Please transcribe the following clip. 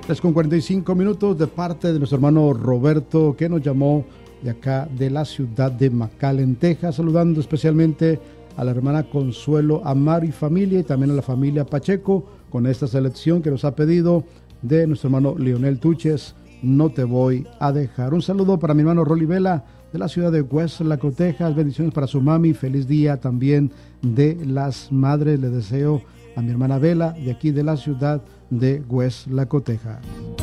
3:45 de parte de nuestro hermano Roberto, que nos llamó de acá de la ciudad de McAllen, Texas, saludando especialmente a la hermana Consuelo Amaro y familia, y también a la familia Pacheco, con esta selección que nos ha pedido de nuestro hermano Leonel Tuches, No te voy a dejar. Un saludo para mi hermano Rolly Vela de la ciudad de Westlaco, Texas. Bendiciones para su mami. Feliz día también de las madres. Le deseo a mi hermana Vela de aquí de la ciudad de Westlaco, Texas.